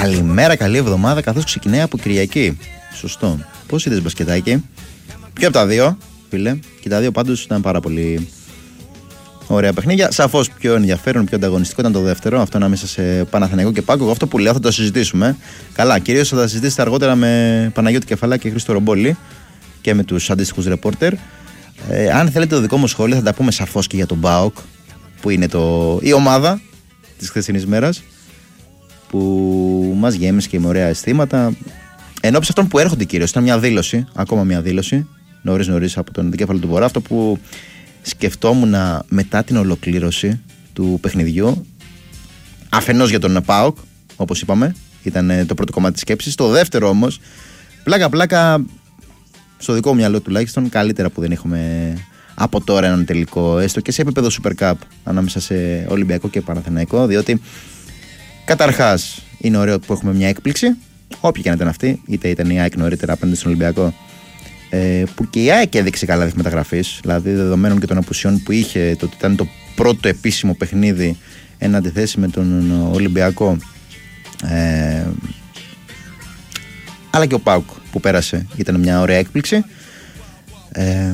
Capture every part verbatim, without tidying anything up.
Καλημέρα, καλή εβδομάδα, καθώς ξεκινάει από Κυριακή. Σωστό. Πώς είδες μπασκετάκι? Ποιο από τα δύο, φίλε? Και τα δύο πάντως ήταν πάρα πολύ ωραία παιχνίδια. Σαφώς πιο ενδιαφέρον, πιο ανταγωνιστικό ήταν το δεύτερο. Αυτό ανάμεσα σε Παναθηναϊκό και Πάκο. Αυτό που λέω θα το συζητήσουμε. Καλά, κυρίως θα τα συζητήσετε αργότερα με Παναγιώτη Κεφαλά και Χρήστο Ρομπόλη και με τους αντίστοιχους ρεπόρτερ. Ε, αν θέλετε το δικό μου σχόλιο, θα τα πούμε σαφώς και για τον ΠΑΟΚ, που είναι το... η ομάδα της χθεσινής μέρας, που μας γέμισε και με ωραία αισθήματα. Ενώπιση αυτών που έρχονται κυρίως, ήταν μια δήλωση, ακόμα μια δήλωση, νωρίς νωρίς από τον δικέφαλο του Βορρά. Αυτό που σκεφτόμουν μετά την ολοκλήρωση του παιχνιδιού, αφενός για τον ΠΑΟΚ, όπως είπαμε, ήταν το πρώτο κομμάτι της σκέψης. Το δεύτερο όμως, πλάκα-πλάκα, στο δικό μου μυαλό τουλάχιστον, καλύτερα που δεν έχουμε από τώρα έναν τελικό, έστω και σε επίπεδο Super Cup, ανάμεσα σε Ολυμπιακό και Παναθηναϊκό, διότι καταρχάς είναι ωραίο που έχουμε μια έκπληξη, όποια και να ήταν αυτή, είτε ήταν η ΑΕΚ νωρίτερα απέναντι στον Ολυμπιακό, ε, που και η ΑΕΚ έδειξε καλά δείγματα γραφής, δηλαδή δεδομένων και των απουσιών που είχε, το ότι ήταν το πρώτο επίσημο παιχνίδι εν αντιθέσει με τον Ολυμπιακό, ε, αλλά και ο ΠΑΟΚ που πέρασε ήταν μια ωραία έκπληξη. Ε,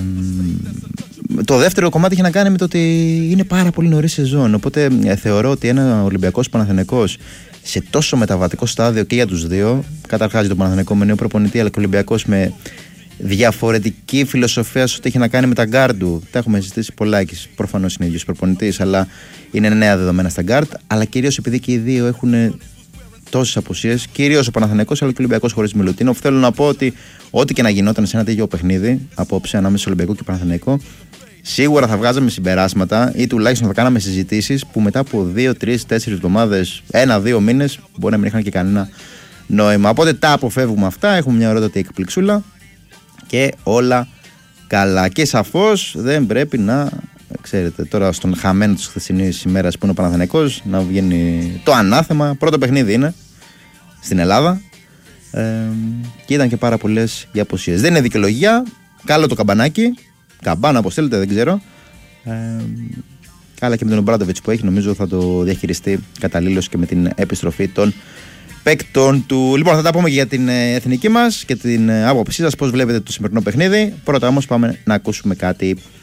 το δεύτερο κομμάτι είχε να κάνει με το ότι είναι πάρα πολύ νωρί σεζόν, οπότε ε, θεωρώ ότι ένα Ολυμπιακός Παναθηναϊκός σε τόσο μεταβατικό στάδιο και για τους δύο, καταρχάς το Παναθηναϊκό με νέο προπονητή, αλλά και ο Ολυμπιακός με διαφορετική φιλοσοφία σε ό,τι έχει να κάνει με τα γκάρντ του. Τα έχουμε συζητήσει πολλά και προφανώς είναι ίδιος προπονητής, αλλά είναι νέα δεδομένα στα γκάρντ, αλλά κυρίως επειδή και οι δύο έχουν τόσες απουσίες, κυρίως ο Παναθηναϊκός αλλά και ο Ολυμπιακός χωρίς Μιλουτίνοφ. Θέλω να πω ότι ό,τι και να γινόταν σε ένα τέτοιο παιχνίδι απόψε ανάμεσα στο Ολυμπιακό και Παναθηναϊκό, σίγουρα θα βγάζαμε συμπεράσματα ή τουλάχιστον θα κάναμε συζητήσεις που μετά από δύο, τρεις, τέσσερις εβδομάδες, ένα-δύο μήνες μπορεί να μην είχαν και κανένα νόημα. Οπότε τα αποφεύγουμε αυτά, έχουμε μια ωραίτη εκπληξούλα και όλα καλά. Και σαφώς δεν πρέπει να, ξέρετε, τώρα στον χαμένο της χθεσινής ημέρας που είναι ο Παναθηναϊκός να βγαίνει το ανάθεμα. Πρώτο παιχνίδι είναι στην Ελλάδα, ε, και ήταν και πάρα πολλές οι αποσίες. Δεν είναι δικαιολογία, καλό το καμπανάκι, καμπάνα όπως θέλετε, δεν ξέρω, ε, αλλά και με τον Ομπράντοβιτς που έχει, νομίζω θα το διαχειριστεί καταλήλως και με την επιστροφή των παίκτων του. Λοιπόν, θα τα πούμε και για την εθνική μας και την άποψή σας, πώς βλέπετε το σημερινό παιχνίδι. Πρώτα όμως πάμε να ακούσουμε κάτι